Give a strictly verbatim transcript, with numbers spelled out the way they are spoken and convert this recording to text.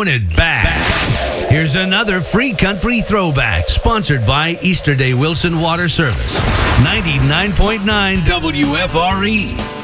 throwing it back. Here's another free country throwback, sponsored by Easterday Wilson Water Service. ninety-nine point nine W F R E.